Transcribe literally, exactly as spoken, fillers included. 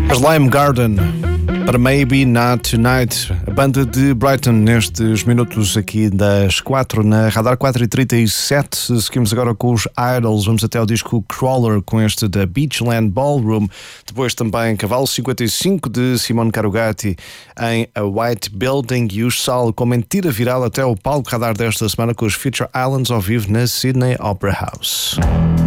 Lime Garden para Maybe Not Tonight, a banda de Brighton nestes minutos aqui das quatro na Radar quatro e trinta e sete. Seguimos agora com os Idols, vamos até ao disco Crawler com este da Beachland Ballroom, depois também Cavalo cinquenta e cinco de Simone Carugati em A White Building e o Sal com Mentira Viral até o palco Radar desta semana com os Future Islands ao vivo na Sydney Opera House.